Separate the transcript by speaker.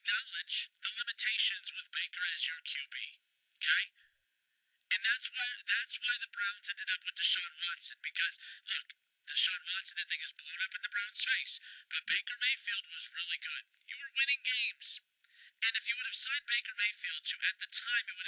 Speaker 1: acknowledge the limitations with Baker as your QB. Okay? And that's why the Browns ended up with Deshaun Watson, because look, Deshaun Watson I think is blown up in the Browns' face, but Baker Mayfield was really good. You were winning games. And if you would have signed Baker Mayfield to, at the time, it would